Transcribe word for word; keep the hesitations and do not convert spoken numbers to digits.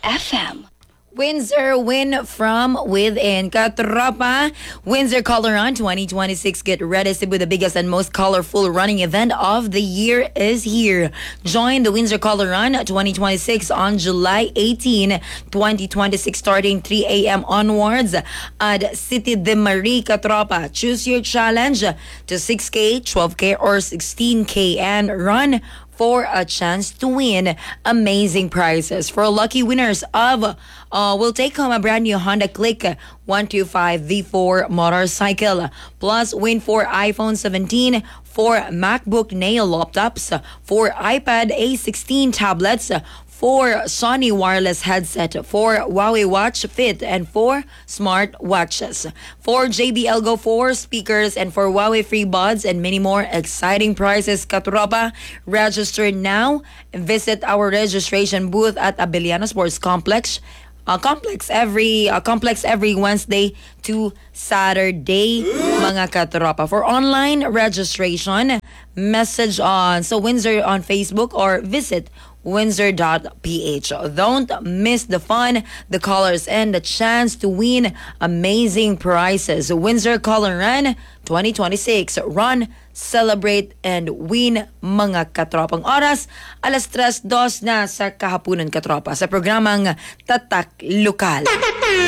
F M. Windsor win from within. Katropa, Windsor Color Run twenty twenty-six. Get ready. Cebu, the biggest and most colorful running event of the year is here. Join the Windsor Color Run twenty twenty-six on July eighteenth, twenty twenty-six, starting three a.m. onwards at City de Marie. Katropa, choose your challenge to six K, twelve K, or sixteen K and run for a chance to win amazing prizes. For lucky winners of, uh, we'll take home a brand new Honda Click one twenty-five V four motorcycle. Plus, win for iPhone seventeen, for MacBook Neo laptops, for iPad A sixteen tablets, for Sony wireless headset, for Huawei Watch Fit, and for smart watches. For J B L Go four speakers, and for Huawei free buds, and many more exciting prizes. Katropa, register now. Visit our registration booth at Abeliano Sports Complex. Uh, complex every uh, complex every Wednesday to Saturday, mga katropa. For online registration, message on so Windsor on Facebook or visit windsor dot p h. Don't miss the fun, the colors, and the chance to win amazing prizes. Windsor Color Run twenty twenty-six. Run, celebrate, and win, mga katropang. Oras, alas tres dos na sa kahapunan, katropa, sa programang Tatak Lokal.